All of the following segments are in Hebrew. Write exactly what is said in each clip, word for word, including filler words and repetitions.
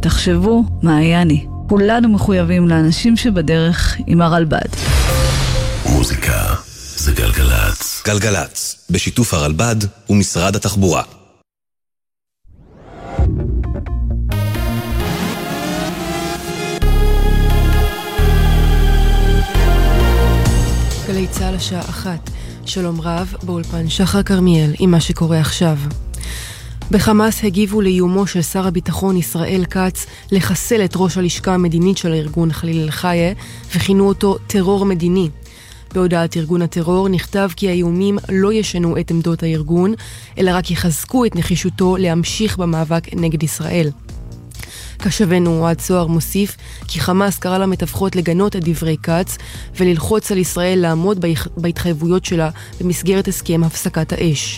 תחשבו מה היה אני. כולנו מחויבים לאנשים שבדרך עם הרלב"ד. מוזיקה זה גלגלץ. גלגלץ, בשיתוף הרלב"ד ומשרד התחבורה. גלי צהל השעה אחת. שלום רב, באולפן שחר כרמיאל עם מה שקורה עכשיו. בחמאס הגיבו לאיומו של שר הביטחון ישראל כץ לחסל את ראש הלשכה המדינית של הארגון חליל אל-חיה וכינו אותו טרור מדיני. בהודעת ארגון הטרור נכתב כי האיומים לא ישנו את עמדות הארגון, אלא רק יחזקו את נחישותו להמשיך במאבק נגד ישראל. כשבנו אוהד סוהר מוסיף כי חמאס קרא למתווכות לגנות את דברי כץ וללחוץ על ישראל לעמוד בהתחייבויות שלה במסגרת הסכם הפסקת האש.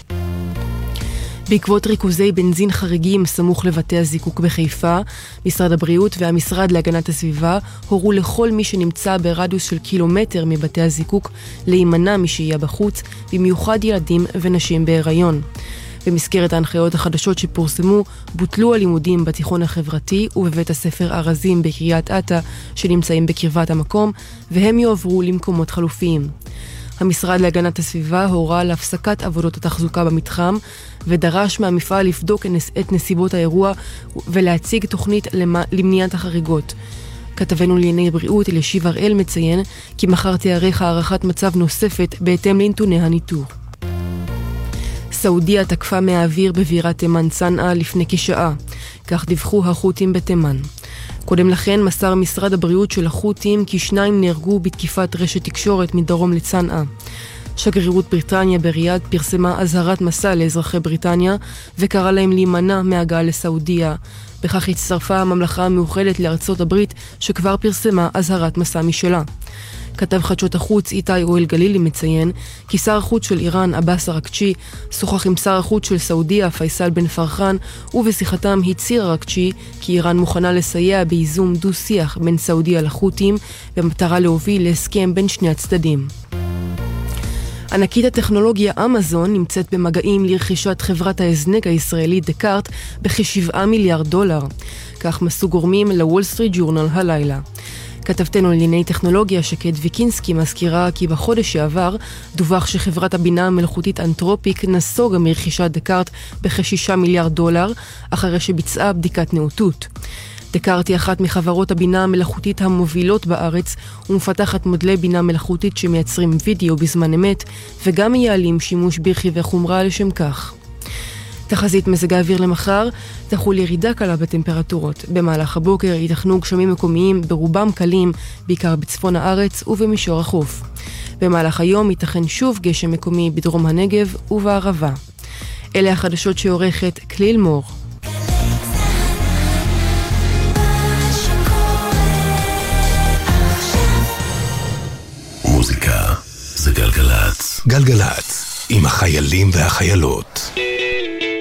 בעקבות ריכוזי בנזין חריגים סמוך לבתי הזיקוק בחיפה, משרד הבריאות והמשרד להגנת הסביבה הורו לכל מי שנמצא ברדיוס של קילומטר מבתי הזיקוק להימנע משהייה בחוץ, במיוחד ילדים ונשים בהיריון. במסגרת ההנחיות החדשות שפורסמו, בוטלו הלימודים בתיכון החברתי ובבית הספר ארזים בקריית אתא שנמצאים בקרבת המקום, והם יועברו למקומות חלופיים. המשרד להגנת הסביבה הורה להפסקת עבודות התחזוקה במתחם, ודרש מהמפעל לבדוק את נסיבות האירוע ולהציג תוכנית למניעת החריגות. כתבנו לענייני בריאות אלישיב הראל מציין כי מחר תיערך הערכת מצב נוספת בהתאם לנתוני הניטור. סעודיה תקפה מהאוויר בבירת תימן צנעה לפני כשעה, כך דיווחו החות'ים בתימן. קודם לכן מסר משרד הבריאות של החות'ים כי שניים נהרגו בתקיפת רשת תקשורת מדרום לצנעה. שגרירות בריטניה בריאד פרסמה אזהרת מסע לאזרחי בריטניה וקרא להם להימנע מהגעה לסעודיה. בכך הצטרפה הממלכה המאוחדת לארצות הברית שכבר פרסמה אזהרת מסע משלה. כתב חדשות החוץ איתי אוהל גלילי מציין כי שר החוץ של איראן עבאס אראקצ'י שוחח עם שר החוץ של סעודיה פייסל בן פרחן, ובשיחתם הצהיר אראקצ'י כי איראן מוכנה לסייע בייזום דו-שיח בין סעודיה לחות'ים במטרה להוביל להסכם בין שני הצדדים. ענקית הטכנולוגיה אמזון נמצאת במגעים לרכישת חברת ההזנק הישראלית דקארט בכ-שבעה מיליארד דולר. כך מסו גורמים לוול סטריט ג'ורנל הלילה. כתבתנו לענייני טכנולוגיה שקד ויקינסקי מזכירה כי בחודש שעבר דווח שחברת הבינה המלאכותית אנתרופיק נסוגה מרכישת דקארט בכ-שישה מיליארד דולר אחרי שביצעה בדיקת נאותות. דקארט היא אחת מחברות הבינה המלאכותית המובילות בארץ ומפתחת מודלי בינה מלאכותית שמייצרים וידאו בזמן אמת וגם מייעלים שימוש ברכיבי חומרה לשם כך. תחזית מזג האוויר למחר תחול ירידה קלה בטמפרטורות. במהלך הבוקר ייתכנו גשמים מקומיים ברובם קלים, בעיקר בצפון הארץ ובמישור החוף. במהלך היום ייתכן שוב גשם מקומי בדרום הנגב ובערבה. אלה החדשות שעורכת כליל מור. מוזיקה זה גלגלץ. גלגלץ, עם החיילים והחיילות.